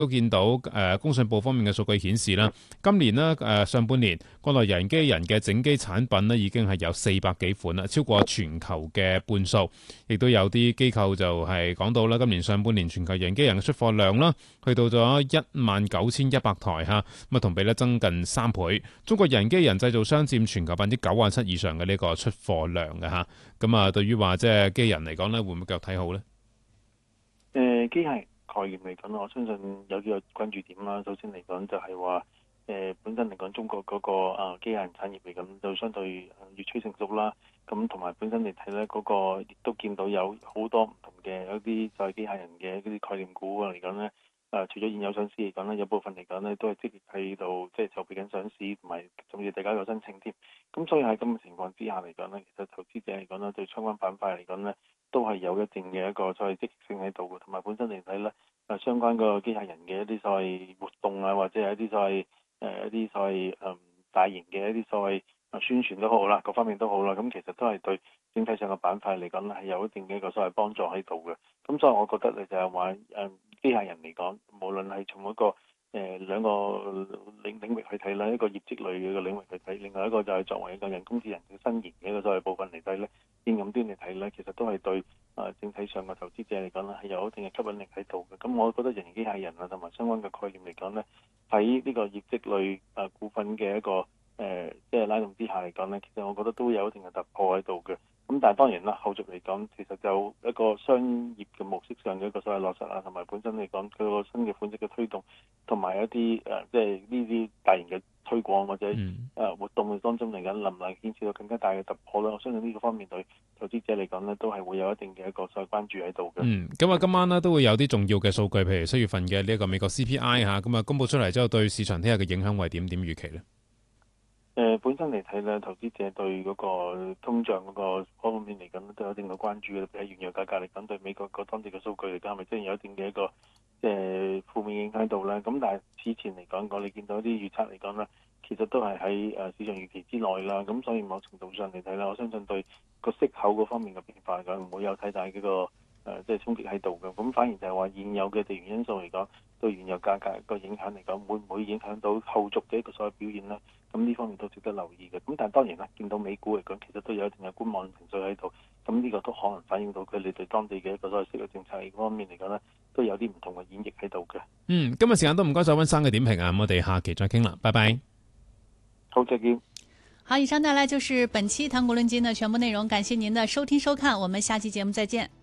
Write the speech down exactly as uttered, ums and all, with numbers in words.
都見到誒、呃、工信部方面嘅數據顯示啦，今年呢誒、呃、上半年國內人機人嘅整機產品呢已經係有四百幾款啦，超過全球嘅半數。亦都有啲機構就係講到啦，今年上半年全球人機人嘅出貨量啦，去到咗一萬九千一百台嚇，咁啊同比咧增近三倍。中國人機人製造商佔全球百分之九十七以上嘅呢個出貨量嘅嚇。咁啊，對於話即係機人嚟講咧，會唔會繼續睇好咧？ 誒機械概念嚟講，我相信有幾個關注點啦。首先嚟講就係話，誒本身嚟講中國嗰個啊機械人產業嚟講就相對越趨成熟啦。咁同埋本身嚟睇咧，嗰個亦都見到有好多唔同嘅一啲就係機械人嘅嗰啲概念股啊嚟講咧。誒除咗現有上市嚟講咧，有部分嚟講咧都係積極喺度即係籌備緊上市，同埋甚至大家有申請添。咁所以喺咁嘅情況之下嚟講咧，其實投資者嚟講咧對相關板塊嚟講咧，都係有一定嘅一個所謂積極性喺度嘅，同埋本身嚟睇咧，誒相關個機械人嘅一啲所謂活動啊，或者係一啲所謂誒、呃、一啲所謂誒、嗯、大型嘅一啲所謂宣傳都好啦，各方面都好啦，咁其實都係對整體上嘅板塊嚟講咧係有一定嘅一個所謂幫助喺度嘅。咁所以我覺得咧就係話誒機械人嚟講，無論係從一個誒、呃、兩個領領域去睇啦，一個業績類嘅領域去睇，另外一個就係作為一個人工智能嘅新型嘅一個所謂部分嚟睇咧，應用端嚟睇咧，其實都係對誒、呃、整體上嘅投資者嚟講咧係有一定嘅吸引力喺度嘅。咁我覺得人形機械人啊同埋相關嘅概念嚟講咧，喺呢個業績類誒、呃、股份嘅一個誒、呃、即係拉動之下嚟講咧，其實我覺得都有一定嘅突破喺度嘅。咁但係當然啦，後續嚟講，其實就一個商業嘅模式上嘅一個所謂落實啊，同埋本身嚟講佢個新嘅款式嘅推動，同埋一啲誒、呃、即係呢啲大型嘅推廣或者誒、呃、活動嘅當中嚟緊，能唔能顯示到更加大嘅突破咧？我相信呢個方面對投資者嚟講咧，都係會有一定嘅一個所謂關注喺度嘅。 嗯，咁啊，今晚呢都會有啲重要嘅數據，譬如七月份嘅呢一個美國 C P I 嚇，咁啊公佈出嚟之後，對市場聽日嘅影響會係點點預期咧？ 誒、呃、本身嚟睇咧，投資者對嗰個通脹嗰個方面嚟講都有一定嘅關注嘅。譬如喺原油價格嚟講，對美國個當地嘅數據嚟講，係咪真係有一定嘅一個即係負面影響喺度咧？咁但係此前嚟講，我哋見到啲預測嚟講咧，其實都係喺誒市場預期之內啦。咁所以某程度上嚟睇咧，我相信對個息口嗰方面嘅變化嚟講，唔會有太大嘅個誒即係衝擊喺度嘅。咁反而就係話現有嘅地緣因素嚟講，對原油價格個影響嚟講，會唔會影響到後續嘅一個所謂表現咧？咁呢方面都值得留意嘅。咁但係當然啦，見到美股嚟講，其實都有一定嘅觀望情緒喺度。咁呢個都可能反映到佢哋對當地嘅一個所謂息率政策方面嚟講咧，都有啲唔同嘅演繹喺度嘅。 嗯，今日時間都唔該晒溫生嘅點評啊，咁我哋下期再傾啦，拜拜。 好，再見。 好，以上帶來就是本期談股論金的全部內容，感謝您的收聽收看，我們下期節目再見。